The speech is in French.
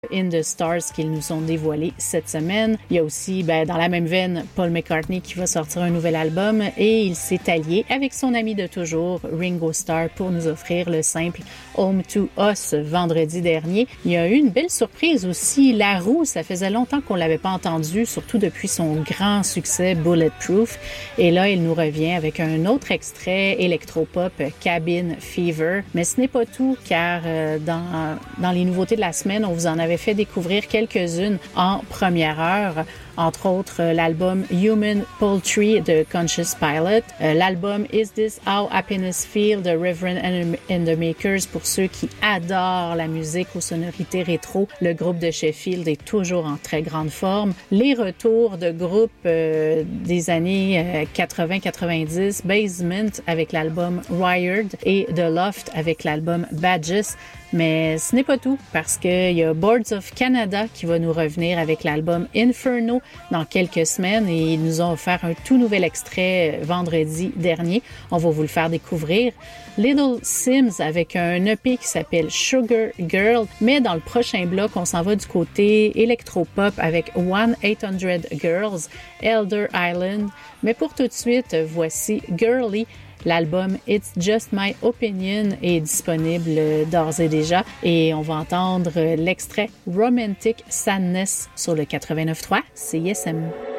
In the Stars qu'ils nous ont dévoilé cette semaine. Il y a aussi, dans la même veine, Paul McCartney qui va sortir un nouvel album et il s'est allié avec son ami de toujours, Ringo Starr, pour nous offrir le simple Home to Us vendredi dernier. Il y a eu une belle surprise aussi. La Roue, ça faisait longtemps qu'on l'avait pas entendu, surtout depuis son grand succès Bulletproof. Et là, il nous revient avec un autre extrait électropop, Cabin Fever. Mais ce n'est pas tout, car dans les nouveautés de la semaine, on vous en avait fait découvrir quelques-unes en première heure. Entre autres, l'album Human Poultry de Conscious Pilot, l'album Is This How Happiness Feel de Reverend and the Makers pour ceux qui adorent la musique aux sonorités rétro. Le groupe de Sheffield est toujours en très grande forme. Les retours de groupes des années 80-90, Basement avec l'album Wired et The Loft avec l'album Badges. Mais ce n'est pas tout, parce qu'il y a Boards of Canada qui va nous revenir avec l'album Inferno dans quelques semaines et ils nous ont offert un tout nouvel extrait vendredi dernier. On va vous le faire découvrir. Little Sims avec un EP qui s'appelle Sugar Girl, mais dans le prochain bloc, on s'en va du côté électropop avec 1-800 Girls, Elder Island. Mais pour tout de suite, voici Girly. L'album It's Just My Opinion est disponible d'ores et déjà et on va entendre l'extrait Romantic Sadness sur le 89.3 CISM.